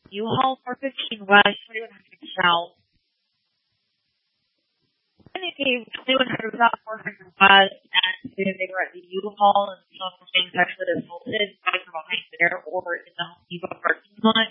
U-Haul 415 West, 2100 South. And they gave 2100 South, 400 West, and they were at the U-Haul, and some things actually assaulted either behind there or in the Home Depot parking lot.